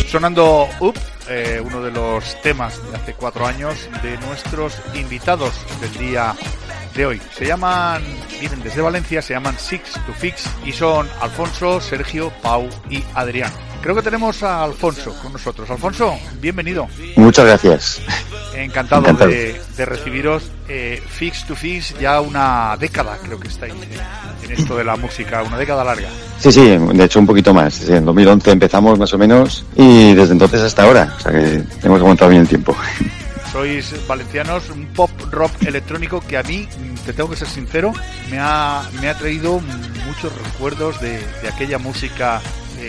Sonando Up, uno de los temas de hace 4 años de nuestros invitados del día de hoy. Vienen desde Valencia, se llaman Six to Fix y son Alfonso, Sergio, Pau y Adrián. Creo que tenemos a Alfonso con nosotros. Alfonso, bienvenido. Muchas gracias. Encantado. De recibiros. Fix to Fix, ya una década creo que estáis en esto de la música, una década larga. Sí, de hecho un poquito más. Sí, en 2011 empezamos más o menos y desde entonces hasta ahora. O sea que hemos aguantado bien el tiempo. Sois valencianos, un pop rock electrónico que a mí, te tengo que ser sincero, me ha traído muchos recuerdos de aquella música,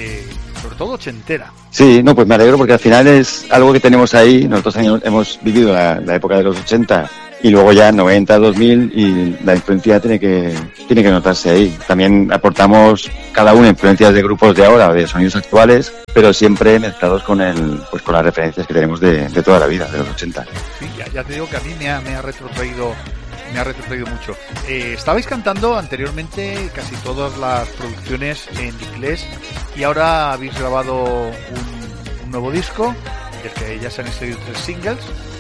sobre todo ochentera. Sí, pues me alegro porque al final es algo que tenemos ahí. Nosotros hemos vivido la época de los 80 y luego ya 90, 2000 y la influencia tiene que notarse ahí. También aportamos cada uno influencias de grupos de ahora, de sonidos actuales, pero siempre mezclados con las referencias que tenemos de toda la vida, de los 80. Sí, ya te digo que a mí me ha retrotraído mucho. Estabais cantando anteriormente casi todas las producciones en inglés y ahora habéis grabado un nuevo disco del que ya se han extraído 3 singles.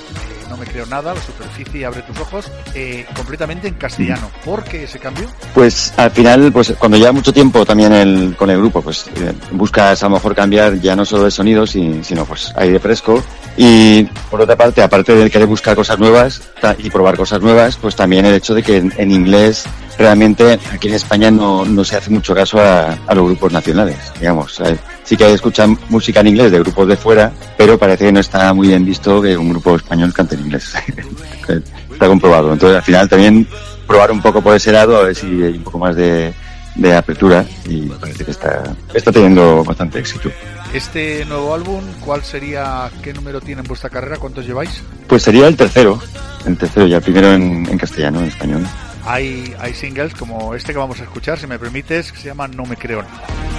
No me creo nada, La superficie y Abre tus ojos, completamente en castellano. ¿Por qué ese cambio? Pues al final, cuando lleva mucho tiempo también con el grupo, buscas a lo mejor cambiar ya no solo el sonido, sino aire fresco. Y por otra parte, aparte de querer buscar cosas nuevas y probar cosas nuevas, pues también el hecho de que en inglés realmente aquí en España no se hace mucho caso a los grupos nacionales, digamos, ¿sabes? Sí que escuchan música en inglés de grupos de fuera, pero parece que no está muy bien visto que un grupo español cante en inglés. Está comprobado. Entonces al final también probar un poco por ese lado, a ver si hay un poco más de apertura, y parece que está teniendo bastante éxito. Este nuevo álbum, ¿qué número tiene en vuestra carrera? ¿Cuántos lleváis? Pues sería el tercero ya, el primero en castellano, en español. Hay singles como este que vamos a escuchar, si me permites, que se llama No me creo nada.